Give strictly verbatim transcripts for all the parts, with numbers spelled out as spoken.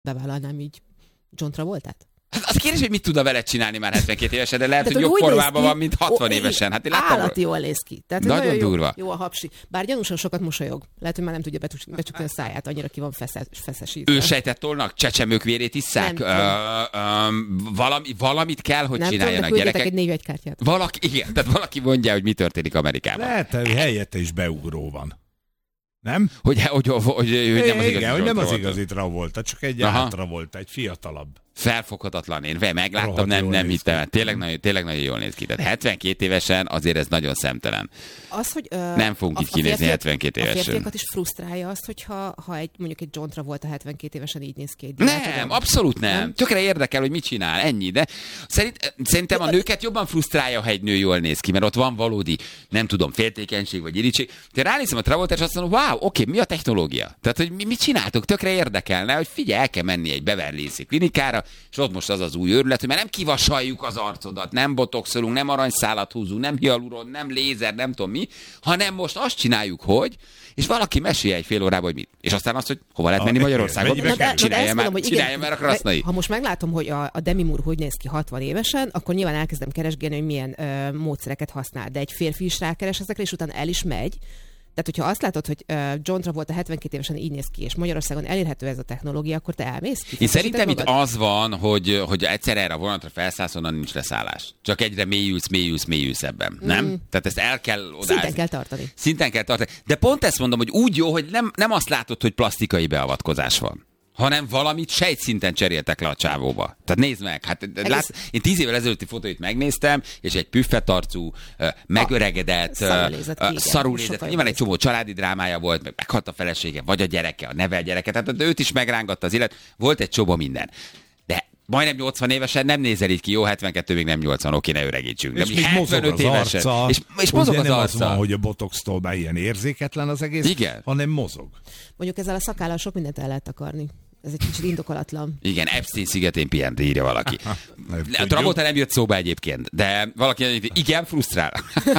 bevállalnám így John Travoltát? Hát az kérdés, hogy mit tudna veled csinálni már hetvenkét évesen, de lehet, de hogy jobb formában van, mint hatvan évesen. Hát én láttam, állati jól néz ki. Tehát nagyon, nagyon durva. Jó, jó a hapsi. Bár gyanúsan sokat mosolyog. Lehet, hogy már nem tudja becsukni a száját, annyira ki van feszes, feszesítve. Ősejtet tolnak, csecsemők vérét isszák. Nem, ö, ö, valami, valamit kell, hogy nem csináljanak tudom, gyerekek. egy névjegykártyát. Valaki, igen, tehát valaki mondja, hogy mi történik Amerikában. Lehet, hogy helyette is beugró van. Nem? Hogy, hogy, hogy, hogy, hogy nem az igazi Igen, hogy nem az Travolta. igazi Travolta, csak egy Aha. Travolta, egy fiatalabb. Felfoghatatlan. Én megláttam, Rohadt nem, jól nem néz hittem. ki. Tényleg nagyon, tényleg nagyon jól néz ki. Tehát hetvenkét évesen azért ez nagyon szemtelen. Az, hogy, uh, Nem fogunk így kinézni férfiak, hetvenkét évesen. A férfiakat is frusztrálja azt, hogyha ha egy, mondjuk egy John Travolta hetvenkét évesen így néz ki egy Nem, diákon. abszolút nem. Nem? Tökre érdekel, hogy mit csinál, ennyi. De szerint, szerintem a nőket jobban frusztrálja, ha egy nő jól néz ki, mert ott van valódi, nem tudom, féltékenység vagy irítség. Te ránézem a Travolta, és azt mondom, wow, oké, mi a technológia? Tehát, hogy mi, mit csináltok? Tökre érdekelne, hogy figyelj, el kell menni egy Beverly Hills klinikára, és ott most az az új őrület, hogy már nem kivasaljuk az arcodat, nem botoxolunk, nem aranyszálat húzunk, nem hialuron, nem lézer, nem tudom mi, hanem most azt csináljuk, hogy, és valaki mesélje egy fél órában, hogy mit. És aztán azt, hogy hova lehet menni A- Magyarországon. mennyibe kerül? Csinálja már, mondom, hogy csinálja igen, már a krasznai. Ha most meglátom, hogy a, a Demi Moore hogy néz ki hatvan évesen, akkor nyilván elkezdem keresgélni, hogy milyen ö, módszereket használ. De egy férfi is rákeres ezekre, és utána el is megy. Tehát, hogyha azt látod, hogy uh, John Travolta hetvenkét évesen így néz ki, és Magyarországon elérhető ez a technológia, akkor te elmész ki? Én szerintem itt az van, hogy, hogy egyszer erre a vonatra felszállsz, onnan nincs leszállás. Csak egyre mélyülsz, mélyülsz, mélyülsz ebben. Mm. Nem? Tehát ezt el kell odázni. Szinten kell tartani. Szinten kell tartani. De pont ezt mondom, hogy úgy jó, hogy nem, nem azt látod, hogy plastikai beavatkozás van, hanem valamit sejtszinten cseréltek le a csávóba. Tehát nézd meg, hát lát, én tíz évvel ezelőtti fotóit megnéztem, és egy püffetarcú, megöregedett, szarul nézett, nyilván egy csomó családi drámája volt, meg meghalt a felesége, vagy a gyereke, a nevel gyereke, tehát őt is megrángatta az élet, volt egy csomó minden. De majdnem nyolcvan évesen nem nézel így ki, jó, hetvenkettő még nem nyolcvan, oké, ne öregítsünk. De És még mozog az arca, és, és mozog az nem arca. az van, hogy a botoxtól már ilyen érzéketlen az egész, igen, hanem mozog. Mondjuk ezzel a szakállal sok mindent el lehet takarni. Ez egy kicsit indokolatlan. Igen, Epstein szigetén pihent, írja valaki. A Travolta nem jött szóba egyébként, de valaki igen, frusztrál.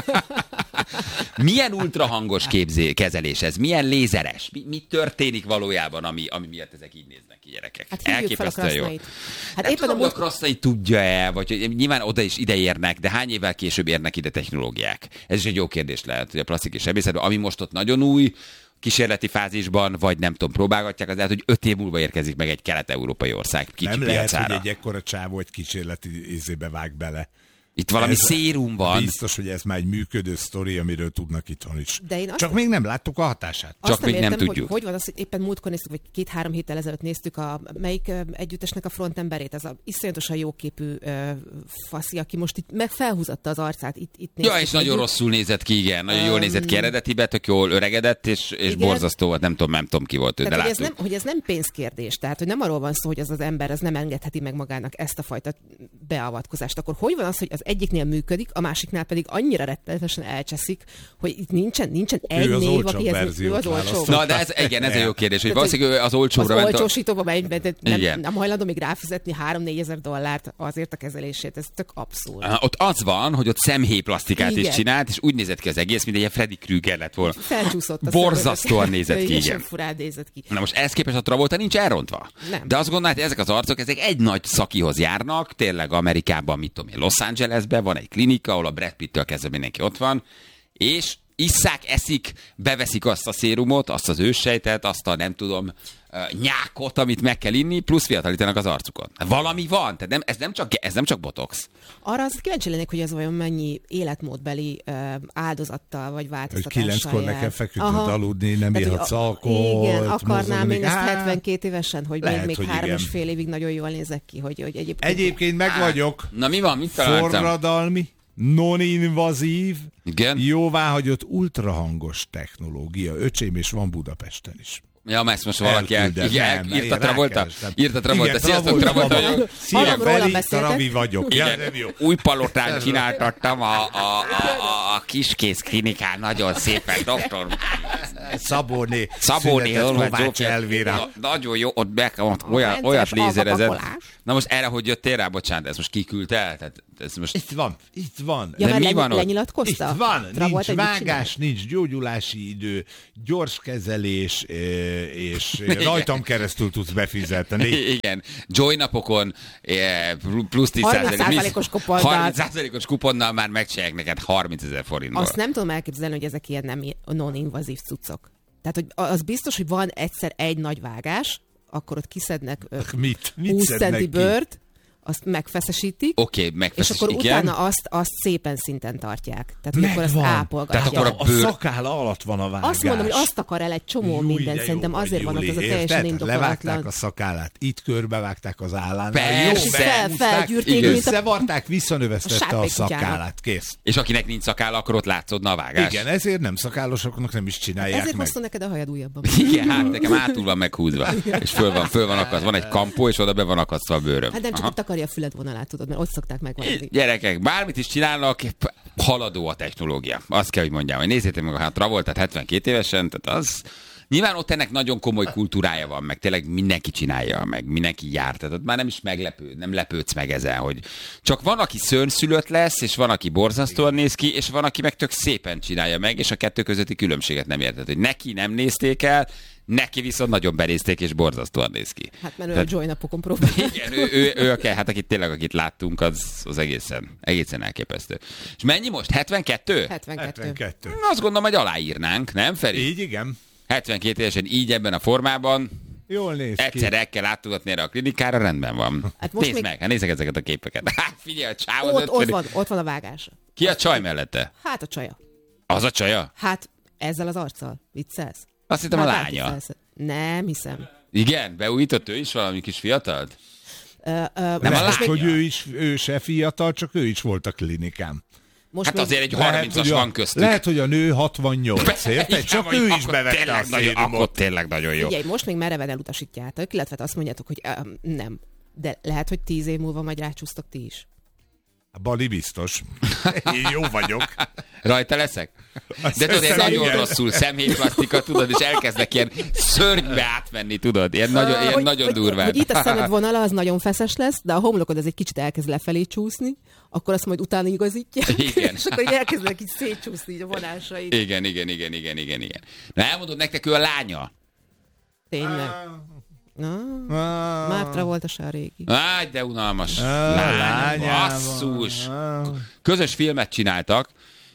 Milyen ultrahangos képzé, kezelés ez? Milyen lézeres? Mi, mi történik valójában, ami, ami miatt ezek így néznek ki, gyerekek? Hát hívjuk fel a krasznait. Hát nem éppen tudom, a, most... a krasznait tudja-e, vagy hogy nyilván oda is ide érnek, de hány évvel később érnek ide technológiák? Ez is egy jó kérdés lehet, hogy a plastik és sebészetben, ami most ott nagyon új, kísérleti fázisban, vagy nem tudom, próbálgatják, az lehet, hogy öt év múlva érkezik meg egy kelet-európai ország kicsi nem piacára. lehet, hogy egy ekkora csávó egy kísérleti izébe vág bele. Itt valami ez szérum van. Biztos, hogy ez már egy működő sztori, amiről tudnak itthon is. De én Csak még nem láttuk a hatását. Csak még nem tudjuk. Hogy, hogy van az, hogy éppen múltkor néztük, vagy két-három héttel ezelőtt néztük a melyik ö, együttesnek a frontemberét, az a iszonyatosan jóképű ö, faszi, aki most itt meg felhúzatta az arcát. Itt, itt ja, és nagyon rosszul nézett ki, igen. Nagyon um, jól nézett ki eredetibe, tök jól öregedett, és, és borzasztó volt, nem tudom, nem tudom ki volt ő, tehát, de hogy ez, láttuk. nem, hogy ez nem pénzkérdés, tehát hogy nem arról van szó, hogy az az ember az nem engedheti meg magának ezt a fajta beavatkozást. Akkor hogy van az, hogy az egyiknél működik, a másiknál pedig annyira rettenetesen elcseszik, hogy itt nincsen, nincsen egy ő az név, aki ez ő az olcsó. Na, de ez, igen, ez a jó kérdés, hogy valószínűleg az olcsóbra az ment. Az olcsósítóba megy, de nem, nem hajlandó még ráfizetni három-négy ezer dollárt azért a kezelését. Ez tök abszurd. Uh, ott az van, hogy ott szemhéjplastikát igen. is csinált, és úgy nézett ki az egész, mint egy Freddy Krueger lett volna. Felcsúszott a borzasztóan nézett ki, igen. Furán nézett ki. Na most ehhez képest a Travolta nincs elrontva. Nem. De azt gondolod, hogy ezek az arcok, ezek egy nagy szakihoz járnak, tényleg Amerikában, mit tudom én, Los Angelesben van egy klinika, ahol a Brad Pittől kezdve mindenki ott van, és isszák, eszik, beveszik azt a szérumot, azt az őssejtet, azt a nem tudom, nyákot, amit meg kell inni, plusz fiatalítanak az arcukon. Valami van, tehát nem, ez, nem csak, ez nem csak botox. Arra az kíváncsi lennék, hogy ez vajon mennyi életmódbeli uh, áldozattal vagy változtatással hogy kilenckor jár. ne kell feküdnöd aludni, nem írhatsz alkoholt. Igen, akarnám én ezt á, hetvenkét évesen, hogy lehet, még, még hogy három igen. és fél évig nagyon jól nézek ki. Hogy, hogy egyébként, Egyébként meg vagyok. Na mi van, mit találtam? Forradalmi, non-invazív, igen? jóváhagyott ultrahangos technológia. Öcsém, és van Budapesten is. Ja, ezt most valaki el, Elküldem, igen, nem, írta Travolta. Írta Travolta. Sziasztok, Travolta. Travolta. Szia, rólam Feri, beszéltek. Travi vagyok. Ja, Igen, nem jó. új palotán csináltattam a, a, a, a, a Kiskész klinikán, nagyon szépen, doktor. Szabóné. Szabóné, Kovács Elvira. Nagyon jó, ott, be, ott olyat, olyat lézerezett. Na most erre, hogy jöttél rá, bocsánat, ez most kiküldte el? Tehát Ez most... Itt van, itt van. Ja, De mert mi leny- van ott? lenyilatkozta? Itt van, Travolta nincs együtt vágás, nincs gyógyulási idő, gyors kezelés, eh, és rajtam keresztül tudsz befizetni. Igen, Joy napokon eh, plusz tíz harminc százalékos kuponnal. harminc százalékos kuponnal már megcsinálják neked harmincezer forintból. Azt nem tudom elképzelni, hogy ezek ilyen nem non-invazív cuccok. Tehát, hogy az biztos, hogy van egyszer egy nagy vágás, akkor ott kiszednek ö, Mit? Mit húsz szednek centi ki? bőrt, azt megfeszesítik, Oké, okay, és megfeszes, akkor igen. utána azt, azt szépen szinten tartják. Tehát, hogy akkor azt Megvan. ápolgatják. Tehát akkor A, a bőr- szakála alatt van a vágás. Azt mondom, hogy azt akar el egy csomó Júj, minden, de jó szerintem vagy, azért van ott Júli, az a teljesen érted? Levágták indokolatlan. a szakállát, itt körbevágták az állán. Persze. Jó, Fel- behúzták, felgyűrték, igen. mint a- összevarták, a visszanövesztette a sárpékutyának. szakállát. Kész. És akinek nincs szakálla, akkor ott látszódna a vágás. Igen, ezért nem szakállosoknak nem is csinálják Ezért meg. hoztam neked a hajad újabban. Igen, hát nekem hátul van meghúzva, és föl van, föl van akasztva. Van egy kampó, és oda be van akasztva a bőröm. Hát nem csak Aha. ott takarja a füled vonalát, tudod, mert ott szokták megvonni. Gyerekek, bármit is csinálnak, haladó a technológia. Azt kell, hogy mondjam, hogy nézzétek meg a Travoltát hetvenkét évesen, tehát az... Nyilván ott ennek nagyon komoly kultúrája van, meg tényleg mindenki csinálja, meg mindenki jár. Tehát ott már nem is meglepő, nem lepődsz meg ezen, hogy csak van, aki szörnyszülött lesz, és van, aki borzasztóan néz ki, és van, aki meg tök szépen csinálja meg, és a kettő közötti különbséget nem érted, hogy neki nem nézték el, neki viszont nagyon benézték, és borzasztóan néz ki. Hát mert ő a Joy napokon próbálja. Igen, ő, ő, ő, ő hát akit tényleg, akit láttunk, az, az egészen, egészen elképesztő. És mennyi most? hetvenkettő? hetvenkettő. hetvenkettő. Azt gondolom, hogy aláírnánk, nem Feri? Így igen. hetvenkét évesen így ebben a formában, Jól néz ki. egyszer el kell látogatni erre a klinikára, rendben van. Hát most Nézd még- meg, hát nézzek ezeket a képeket. Hát figyelj, a csáv az Ott, ott, ötven. van, ott van a vágása. Ki a csaj mellette? Hát a csaja. Az a csaja? Hát ezzel az arccal. Viccelsz? Azt hittem a Hát lánya. átvicelsz. Nem hiszem. Igen, beújított ő is valami kis fiatalt? Ö, ö, Nem most, a Lehet, még, hogy ő is, ő se fiatal, csak ő is volt a klinikán. most Hát még, azért egy Lehet, harmincas hogy a- van köztük. Lehet, hogy a nő hatvannyolc, érted? Igen, Csak vagy ő is akkor bevette a tényleg nagyon, szérumot. akkor tényleg nagyon jó. Figyelj, most még mereven elutasítjátok, illetve azt mondjátok, hogy ö, nem. De lehet, hogy tíz év múlva majd rácsúsztok ti is. Bali biztos. Én jó vagyok. Rajta leszek? Azt De tudod, ilyen hiszem, nagyon igen. rosszul szemhéjplasztika, tudod, és elkezdek ilyen szörnybe átmenni, tudod? Ilyen nagyon, ilyen hogy, nagyon hogy, durván. Hogy itt a szemed vonala az nagyon feszes lesz, de a homlokod az egy kicsit elkezd lefelé csúszni, akkor azt majd utána igazítják. Igen. És akkor így elkezdenek így szétcsúszni így a vonásaid. Igen, igen, igen, igen, igen, igen. Na elmondod nektek, ő a lánya. Tényleg. Na, Ah, már Travolta se a régi. Áj, de unalmas. ah, Lánya, lányával. basszus. Ah. Közös filmet csináltak,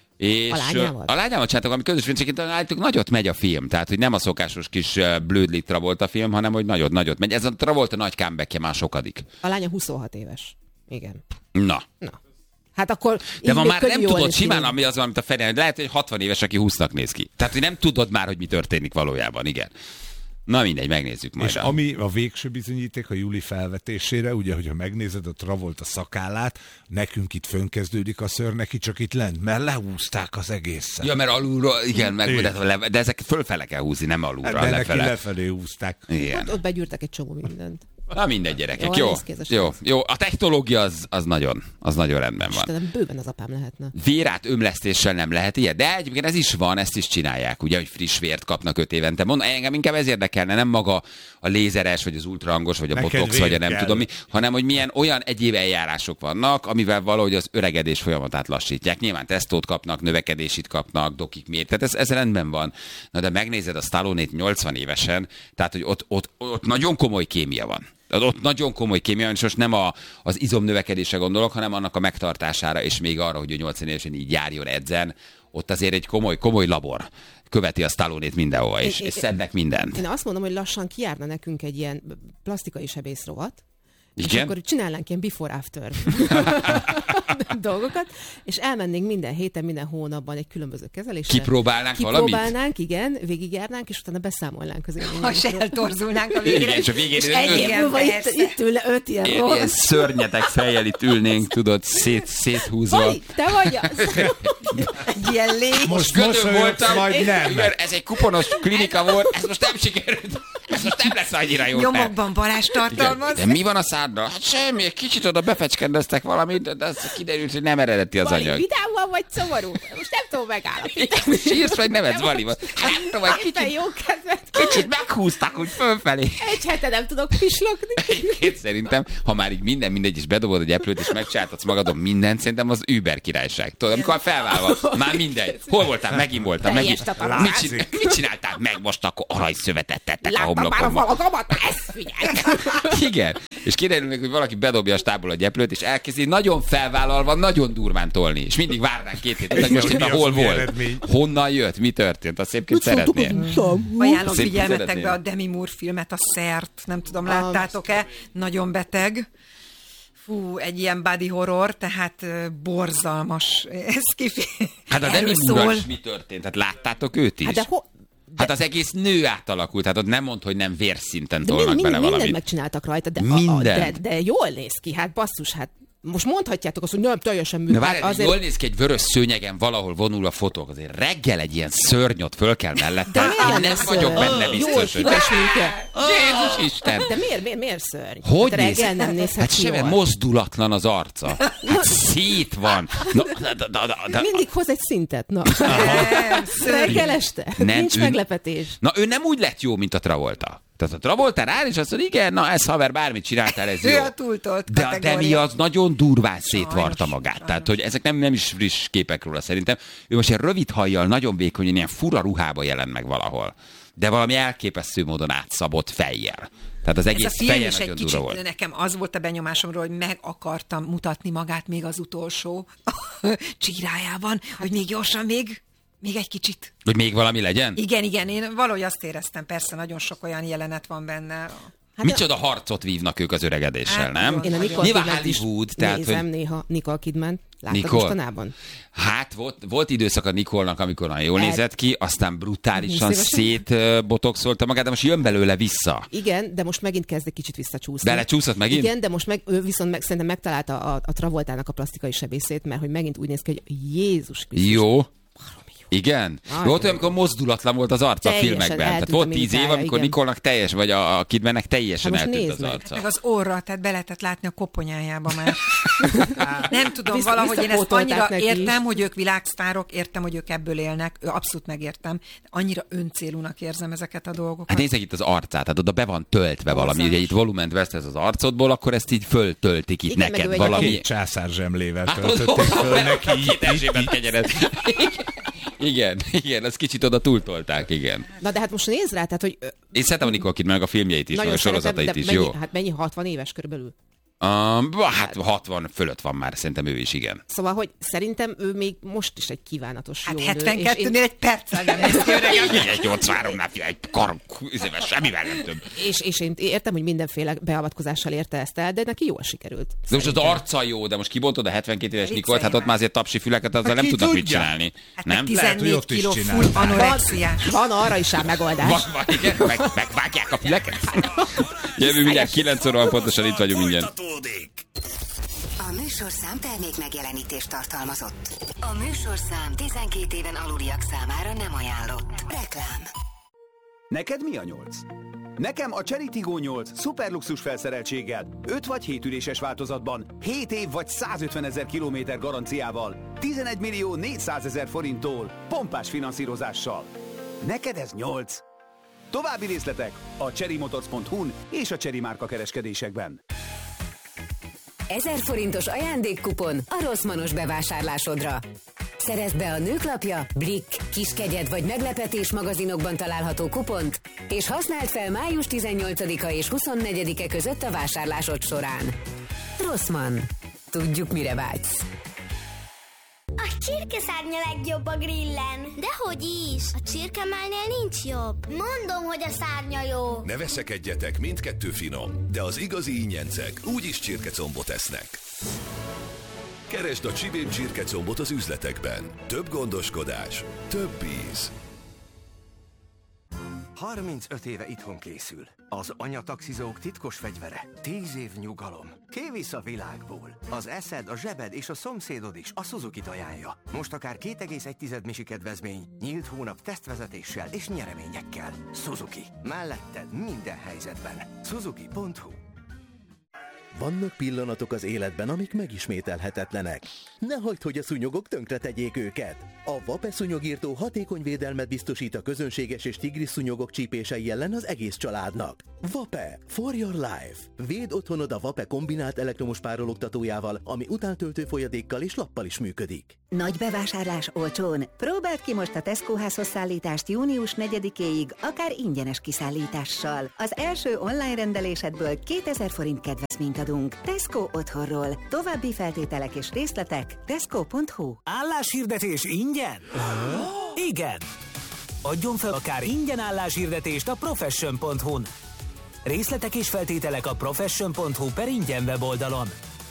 és A lányával? a lányával csináltak, ami közös film, csak itt állítólag nagyot megy a film. Tehát, hogy nem a szokásos kis uh, blödlik Travolta film, hanem, hogy nagyot, nagyot megy. Ez a Travolta nagy comebackje már sokadik. A lánya huszonhat éves. Igen. Na. Na. Hát akkor... De így ma még már könnyű nem jól tudod nézni. simán, ami az, amit a Feri, lehet, hogy hatvan éves, aki húsznak néz ki. Tehát, hogy nem tudod már, hogy mi történik valójában, igen. Na mindegy, megnézzük majd. És a- ami a végső bizonyíték a Júli felvetésére, ugye, hogyha megnézed a Travolta szakállát, nekünk itt fönkezdődik a szőr, neki csak itt lent, mert lehúzták az egészet. Ja, mert alulról, igen, meg, Igen. de, le- de ezek fölfele kell húzni, nem alulra, de neki lefele. lefelé húzták. Igen. Ott, ott begyűrtek egy csomó mindent. Na mindegy, gyerekek, Jól jó, néz ki ez a jó, srác. jó. A technológia az, az nagyon, az nagyon rendben van. Istenem, bőven az apám lehetne. Vérát ömlesztéssel nem lehet ilyet, de egyébként ez is van, ezt is csinálják, ugye, hogy friss vért kapnak öt évente. Mondom, engem inkább ez érdekelne, nem maga a lézeres, vagy az ultrahangos, vagy a Neked botox, vagy a vér nem kell. tudom mi, hanem hogy milyen olyan egyéb eljárások vannak, amivel valahogy az öregedés folyamatát lassítják. Nyilván tesztót kapnak, növekedését kapnak, dokik miért. Tehát ez, ez rendben van. Na de megnézed a Stallone-t nyolcvan évesen, tehát hogy ott, ott, ott nagyon komoly kémia van. Ott nagyon komoly kémia van, és most nem a, az izomnövekedésre gondolok, hanem annak a megtartására, és még arra, hogy ő nyolcvan évesen így járjon, edzen. Ott azért egy komoly, komoly labor követi a Stallone-t mindenhova, és, É- és é- szednek mindent. Én azt mondom, hogy lassan kijárna nekünk egy ilyen plastikai sebészrovat, és Igen? akkor csinálnánk ilyen before-after dolgokat, és elmennénk minden héten, minden hónapban egy különböző kezeléssel. Kipróbálnánk valamit? Kipróbálnánk, igen, végigjárnánk, és utána beszámolnánk az Ha élményeinkről. se eltorzulnánk a végre. Igen, és a végén És öt- egy Egy év múlva itt, itt ülne öt ilyen Ilyen, ilyen rossz. szörnyetek fejjel itt ülnénk, tudod, szét, széthúzva. Fali, te vagy az? egy ilyen légy. Most Kötő mosolyogsz, voltam, majd nem. igen, ez egy kuponos klinika volt, ez most nem sikerült. ez most nem lesz annyira jó. Nyomokban Balázs tartalmaz. De mi van a száddal? Hát semmi, egy kicsit oda befecskendeztek valamit, de az kiderült, hogy nem eredeti az Vali, anyag. vidámban vagy szomorú? Most nem tudom megállapítani. Sírsz vagy nevetsz, Vali? Hát nem tudom, egy Éppen kicsit, jó kedvet. kicsit meghúztak úgy fölfelé. Egy hete nem tudok pislogni. Egyébként szerintem, ha már így minden mindegy, és bedobod egy eplőt, és megcsináltatsz magadon mindent, szerintem az Uber királyság. Tudod, amikor felválva, már mindegy. Hol voltál? Megint voltam. Teljes Megint. takarás. Mit, csin- mit csináltál meg most akkor aranyszövetet tettek a Láttam már a homlokomba? falakamat? Ezt figyelj! Igen. És kiderül meg, hogy valaki bedobja a stából a gyeplőt, és elkezdi nagyon felvállalva, nagyon durván tolni. És mindig várnánk két hétet, hogy most Mi itt az, hol mi volt. eredmény? Honnan jött, mi történt, azt szépként szeretnél. Ajánlom Szép figyelmetekbe szeretném. a Demi Moore filmet, a Szert. Nem tudom, láttátok-e? Nagyon beteg. Fú, egy ilyen body horror, tehát uh, borzalmas. Ez kifi... Hát a Demi Moore is mi történt? Hát láttátok őt is? Hát de ho... Hát az egész nő átalakult, hát ott nem mond, hogy nem vérszinten De tolnak mind, bele mind, valamit. mindent megcsináltak rajta, de, a, a, Mindent. de, de jól néz ki, hát basszus, hát most mondhatjátok azt, hogy nem teljesen Na működik. várj, azért... jól néz ki egy vörös szőnyegen valahol vonul a fotók, azért reggel egy ilyen szörnyot föl kell mellette. De miért Én nem nem lesz vagyok szörny? benne Jól biztos, hogy... híres minket. Jézus Isten! De miért, miért, miért szörny? Hogy hát néz? reggel nem nézhet Hát ki semmi, jól. mozdulatlan az arca. Hát szét van. Na, da, da, da, da. Mindig hoz egy szintet, na. Nem, szörnyű. Reggel este. Nem, Nincs ő- meglepetés. Na ő nem úgy lett jó, mint a Travolta. Tehát a Travolta rá, és azt mondja, igen, na ez haver, bármit csináltál, ez Ő jó. a túltolt De a Demi kategória. az nagyon durván szétvarta Sajnos, magát. sajnos. Tehát, hogy ezek nem, nem is friss képek róla szerintem. Ő most egy rövid hajjal, nagyon vékonyan, ilyen fura ruhába jelent meg valahol. De valami elképesztő módon átszabott fejjel. Tehát az Ez a egész film feje is egy nagyon durva kicsit, volt. nekem az volt a benyomásomról, hogy meg akartam mutatni magát még az utolsó csírájában, hogy még gyorsan, még, még egy kicsit. Hogy még valami legyen? Igen, igen, én valahogy azt éreztem, persze nagyon sok olyan jelenet van benne. Hát Micsoda harcot vívnak ők az öregedéssel, Hát, nem? Én a Nicole Nyilván Kidmant is Hollywood, tehát, nézem hogy... néha Nicole Kidman. Láttad Nicole? mostanában? Hát volt, volt időszak a Nikolnak, amikor nagyon jól El- nézett ki, aztán brutálisan Nézd szívesen? szétbotoxolta magát, de most jön belőle vissza. Igen, de most megint kezd egy kicsit visszacsúszni. Belecsúszott megint? Igen, de most meg, ő viszont meg, szerintem megtalálta a, a Travoltának a plastikai sebészét, mert hogy megint úgy néz ki, hogy Jézus Krisztus. Jó. Igen. Aj, Volt de olyan, amikor mozdulatlan volt az arca a Teljesen filmekben. Tehát eltűnt volt a tíz év, mimikája, amikor igen. Nikolnak teljes, vagy a, a Kidmannek teljesen Hát most eltűnt nézd az meg. arca. Meg az orra, tehát be lehetett látni a koponyájába már. Nem tudom, Vissza- valahogy én ezt visszapótolták annyira neki értem, is. hogy ők világsztárok, értem, hogy ők ebből élnek, ő abszolút megértem, de annyira öncélúnak érzem ezeket a dolgokat. Hát nézzek itt az arcát, tehát oda be van töltve valami. Borzalmas. Ugye itt volument vesztesz az arcodból, akkor ezt így föltöltik itt Igen, meg neked ő egy- valami. Két császár zsemlével Hát töltötték oda, föl neki. két Erzsébet kenyered. Igen, igen, ezt kicsit oda túltolták, igen. Na de hát most nézd rá, tehát hogy ö, Én szeretem a Nicole Kidmannek a filmjeit is, meg a nagyon szeretem, sorozatait de is, mennyi, jó. Hát mennyi, hatvan éves körülbelül? Um, hát hatvan fölött van már, szerintem ő is, igen. Szóval, hogy szerintem ő még most is egy kívánatos Hát jó nő, és én- hetvenkettőnél egy perccel nem néz ki öreg. Egy nyolcvanhárom napja, egy kar, üzéves, semmivel nem több. És, és én értem, hogy mindenféle beavatkozással érte ezt el, de neki jól sikerült. De most az szerintem. arca jó, de most kibontod a hetvenkét éves Viccelj Nikolt, hát ott már. már azért tapsi füleket, azzal nem ki tudnak mit tudja? csinálni. Hát Nem? meg Lehet, hogy tizennégy ott is kiló full csinálták. anorexiás. Van arra is ám megoldás. Van, van, igen, meg, megvágják a füleket. Jövő mindjárt kilenc óra van, pontosan itt vagyunk mindjárt. Folytatódik. A műsorszám termék megjelenítést tartalmazott. A műsorszám tizenkét éven aluliak számára nem ajánlott. Reklám. Neked mi a nyolc? Nekem a Cherry Tiggo nyolc szuperluxus felszereltséggel, öt vagy hét üléses változatban, hét év vagy százötven ezer kilométer garanciával, tizenegy millió négyszázezer forinttól, pompás finanszírozással. Neked ez nyolc? További részletek a cherrymotors pont hu-n és a Cherry márka kereskedésekben. ezer forintos ajándékkupon a Rossmannos bevásárlásodra. Szerezd be a Nőklapja, Blick, Kiskegyed vagy Meglepetés magazinokban található kupont, és használd fel május tizennyolcadika és huszonnegyedike között a vásárlásod során. Rossmann. Tudjuk, mire vágysz. A csirkeszárnya legjobb a grillen. Dehogy is, a csirkemálnél nincs jobb. Mondom, hogy a szárnya jó. Ne veszekedjetek, mindkettő finom, de az igazi ingyencek úgyis csirkecombot esznek. Keresd a Csibén csirkecombot az üzletekben. Több gondoskodás, több íz. harmincöt éve itthon készül. Az anyataxizók titkos fegyvere. tíz év nyugalom. Kivisz a világból. Az eszed, a zsebed és a szomszédod is a Suzuki-t ajánlja. Most akár két egész egy misi kedvezmény, nyílt hónap tesztvezetéssel és nyereményekkel. Suzuki. Melletted minden helyzetben. Suzuki pont hu. Vannak pillanatok az életben, amik megismételhetetlenek. Ne hagyd, hogy a szúnyogok tönkretegyék őket. A Vape szúnyogírtó hatékony védelmet biztosít a közönséges és tigris szúnyogok csípései ellen az egész családnak. Vape. For your life. Védd otthonod a Vape kombinált elektromos párologtatójával, ami utántöltő folyadékkal és lappal is működik. Nagy bevásárlás olcsón. Próbáld ki most a Tesco házhoz szállítást június negyedikéig, akár ingyenes kiszállítással. Az első online rendelésedből kétezer forint kedvezményt adunk. Tesco otthonról. További feltételek és részletek tesco pont hu. Álláshirdetés ingyen? Igen! Adjon fel akár ingyen álláshirdetést a profession pont hu-n. Részletek és feltételek a profession pont hu per ingyen weboldalon.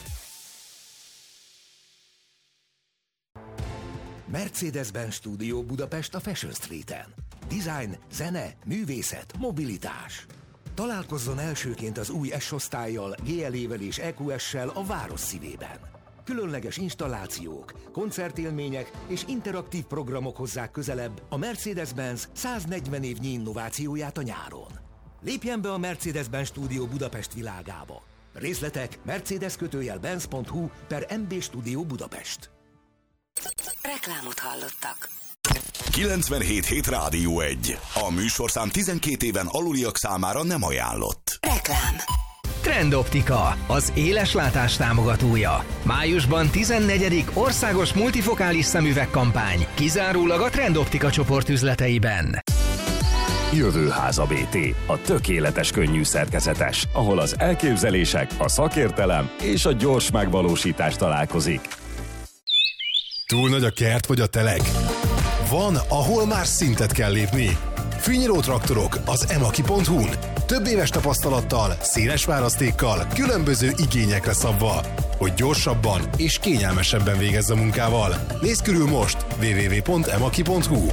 Mercedes-Benz Studio Budapest a Fashion Streeten. Design, zene, művészet, mobilitás. Találkozzon elsőként az új S-osztállyal, gé el é-vel és é kú es-sel a város szívében. Különleges installációk, koncertélmények és interaktív programok hozzák közelebb a Mercedes-Benz száznegyven évnyi innovációját a nyáron. Lépjen be a Mercedes-Benz Studio Budapest világába. Részletek mercedes kötőjel benz pont hu per em bé Studio Budapest. Reklámot hallottak. kilencvenhét hét Rádió egy. A műsorszám tizenkét éven aluliak számára nem ajánlott. Reklám. Trendoptika, az éleslátás támogatója. Májusban tizennegyedik országos multifokális szemüvegkampány, kizárólag a Trendoptika csoport üzleteiben. Jövőháza bé té, a tökéletes könnyű szerkezetes, ahol az elképzelések, a szakértelem és a gyors megvalósítás találkozik. Túl nagy a kert vagy a telek? Van, ahol már szintet kell lépni. Fűnyíró traktorok az emaki pont hu-n. Több éves tapasztalattal, széles választékkal, különböző igényekre szabva, hogy gyorsabban és kényelmesebben végezz a munkával. Nézz körül most double-u double-u double-u pont emaki pont hu.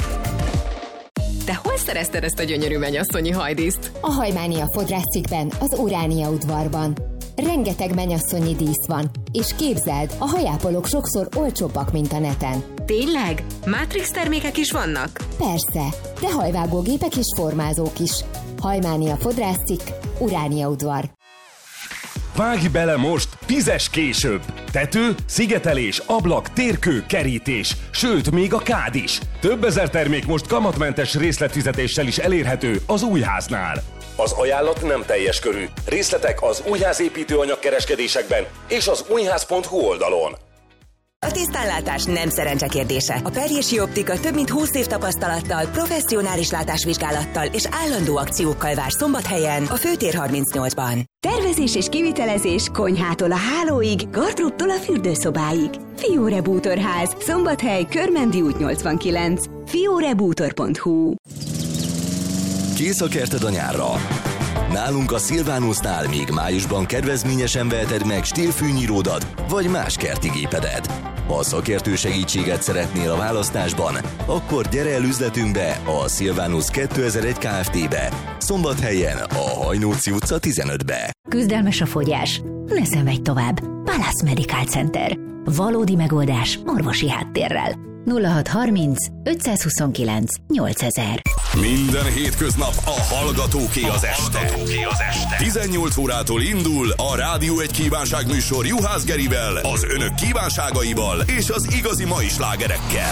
Te hol szerezted ezt a gyönyörű mennyasszonyi hajdíszt? A Hajmánia fodrászcikkben, az Uránia udvarban. Rengeteg mennyasszonyi dísz van, és képzeld, a hajápolók sokszor olcsóbbak, mint a neten. Tényleg? Matrix termékek is vannak? Persze, de hajvágógépek és formázók is. Hajmánia fodrászcikk, Uránia udvar. Vágj bele most, tízes később! Tető, szigetelés, ablak, térkő, kerítés, sőt, még a kád is. Több ezer termék most kamatmentes részletfizetéssel is elérhető az Újháznál. Az ajánlat nem teljes körű. Részletek az Újház építőanyag kereskedésekben és az újház pont hu oldalon. A tisztánlátás nem szerencse kérdése. A Perjési Optika több mint húsz év tapasztalattal, professzionális látásvizsgálattal és állandó akciókkal vár Szombathelyen, a Főtér harmincnyolcban. Tervezés és kivitelezés konyhától a hálóig, gardróbtól a fürdőszobáig. Fiore Bútorház, Szombathely, Körmendi út nyolcvankilenc. fiore bútor pont hu. Kész a kerted a nyárra? Nálunk a Silvanusnál még májusban kedvezményesen veheted meg stílfűnyíródat, vagy más kerti gépedet. Ha szakértő segítséget szeretnél a választásban, akkor gyere el üzletünkbe, a Silvanus kétezer-egy Kft-be, Szombathelyen, a Hajnóci utca tizenötbe. Küzdelmes a fogyás? Ne szenvedj tovább! Palace Medical Center. Valódi megoldás orvosi háttérrel. nulla hat harminc ötszázhuszonkilenc nyolcezer. Minden hétköznap a Hallgatóké az este. tizennyolc órától indul a Rádió egy kívánságműsor Juhász Gerivel, az önök kívánságaival és az igazi mai slágerekkel.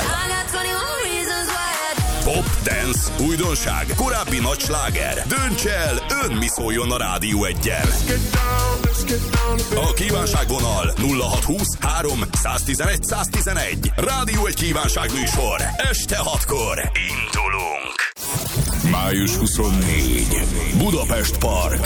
Pop, dance, újdonság, korábbi nagy sláger. Dönts el, ön mi szóljon a Rádió egyen. A kívánságvonal nulla hat húsz három száztizenegy száztizenegy. Rádió egy kívánságműsor. Este hatkor indulunk. május huszonnégy. Budapest Park.